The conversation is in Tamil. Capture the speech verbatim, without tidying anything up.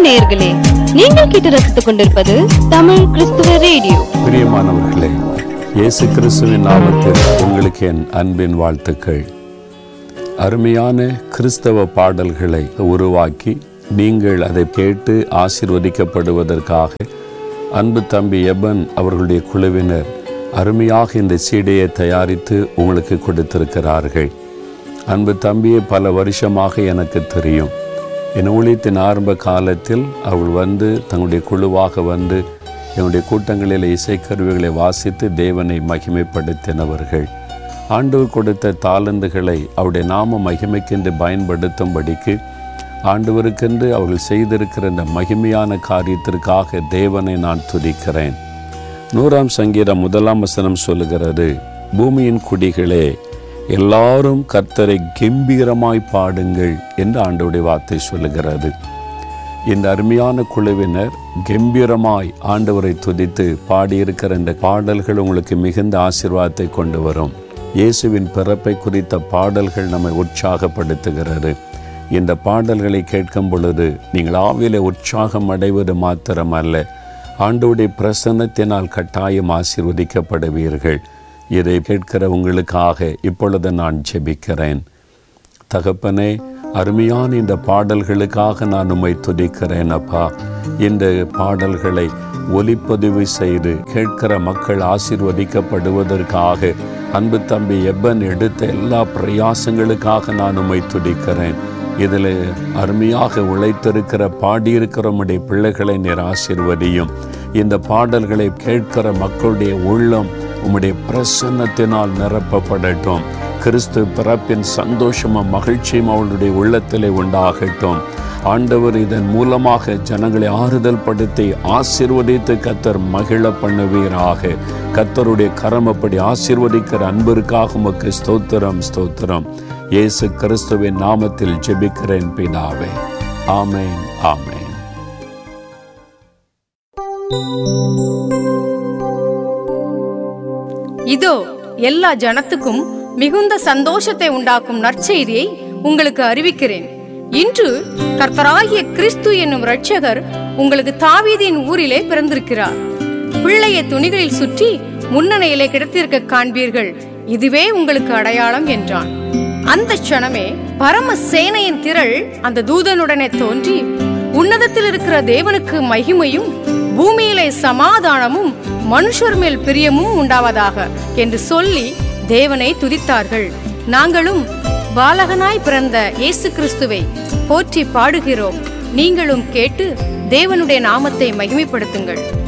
நேயர்களே, நீங்கள் கேட்டு ரசித்துக் கொண்டிருப்பது தமிழ் கிறிஸ்துவ ரேடியோ. பிரியமானவர்களே, இயேசு கிறிஸ்துவின் நாமத்தில் உங்களுக்கு என் அன்பின் வாழ்த்துக்கள். அருமையான கிறிஸ்தவ பாடல்களை உருவாக்கி நீங்கள் அதை கேட்டு ஆசீர்வதிக்கப்படுவதற்காக அன்பு தம்பி எபன் அவர்களுடைய குழுவினர் அருமையாக இந்த சீடியை தயாரித்து உங்களுக்கு கொடுத்திருக்கிறார்கள். அன்பு தம்பியை பல வருஷமாக எனக்கு தெரியும். என் ஊழியத்தின் ஆரம்ப காலத்தில் அவள் வந்து தங்களுடைய குழுவாக வந்து என்னுடைய கூட்டங்களில் இசைக்கருவிகளை வாசித்து தேவனை மகிமைப்படுத்தினவர்கள். ஆண்டவர் கொடுத்த தாளந்துகளை அவருடைய நாம மகிமைக்கென்று பயன்படுத்தும்படிக்கு ஆண்டவருக்கென்று அவர்கள் செய்திருக்கிற இந்த மகிமையான காரியத்திற்காக தேவனை நான் துதிக்கிறேன். நூறாம் சங்கீதம் முதலாம் வசனம் சொல்லுகிறது, பூமியின் குடிகளே எல்லாரும் கர்த்தரை கம்பீரமாய் பாடுங்கள் என்று ஆண்டவருடைய வார்த்தை சொல்லுகிறது. இந்த அருமையான குழுவினர் கம்பீரமாய் ஆண்டவரை துதித்து பாடியிருக்கிற இந்த பாடல்கள் உங்களுக்கு மிகுந்த ஆசீர்வாதத்தை கொண்டு வரும். இயேசுவின் பிறப்பை குறித்த பாடல்கள் நம்மை உற்சாகப்படுத்துகிறது. இந்த பாடல்களை கேட்கும் பொழுது நீங்கள் ஆவிலே உற்சாகம் அடைவது மாத்திரமல்ல, ஆண்டவருடைய பிரசன்னத்தினால் கட்டாயம் ஆசீர்வதிக்கப்படுவீர்கள். இதை கேட்கிற உங்களுக்காக இப்பொழுது நான் ஜெபிக்கிறேன். தகப்பனே, அருமையான இந்த பாடல்களுக்காக நான் உம்மை துதிக்கிறேன் அப்பா. இந்த பாடல்களை ஒலிப்பதிவு செய்து கேட்கிற மக்கள் ஆசீர்வதிக்கப்படுவதற்காக அன்பு தம்பி எபன் எடுத்த எல்லா பிரயாசங்களுக்காக நான் உம்மை துதிக்கிறேன். இதில் அருமையாக உழைத்திருக்கிற பாடியிருக்கிற உம்முடைய பிள்ளைகளை நீர் ஆசீர்வதியும். இந்த பாடல்களை கேட்கிற மக்களுடைய உள்ளம் உம்முடைய பிரசன்னத்தினால் நிரப்பப்படட்டும். கிறிஸ்து பிறப்பின் சந்தோஷமும் மகிழ்ச்சியும் அவளுடைய உள்ளத்திலே உண்டாகட்டும். ஆண்டவர் இதன் மூலமாக ஜனங்களை ஆறுதல் படுத்தி ஆசீர்வதித்து கர்த்தர் மகிழ பண்ணுவீராக. கர்த்தருடைய கரமப்படி ஆசீர்வதிக்கிற அன்பிற்காக உமக்கு ஸ்தோத்திரம் ஸ்தோத்திரம். இயேசு கிறிஸ்துவின் நாமத்தில் ஜெபிக்கிறேன் பிதாவே, ஆமேன் ஆமேன். இதோ எல்லா ஜனத்துக்கும் மிகுந்த சந்தோஷத்தை உண்டாக்கும் நற்செய்தியை உங்களுக்கு அறிவிக்கிறேன். இன்று கர்த்தராகிய கிறிஸ்து என்னும் இரட்சகர் உங்களுக்கு தாவீதின் ஊரிலே பிறந்திருக்கிறார். பிள்ளையை துணிகளில் சுற்றி முன்னணையிலே கிடத்திருக்க காண்பீர்கள், இதுவே உங்களுக்கு அடையாளம் என்றான். அந்த க்ஷணமே பரம சேனையின் திரள் அந்த தூதனுடனே தோன்றி, உன்னதத்தில் இருக்கிற தேவனுக்கு மகிமையும் பூமியிலே சமாதானமும் மனுஷர் மேல் பிரியமும் உண்டாவதாக என்று சொல்லி தேவனை துதித்தார்கள். நாங்களும் பாலகனாய் பிறந்த இயேசு கிறிஸ்துவை போற்றி பாடுகிறோம். நீங்களும் கேட்டு தேவனுடைய நாமத்தை மகிமைப்படுத்துங்கள்.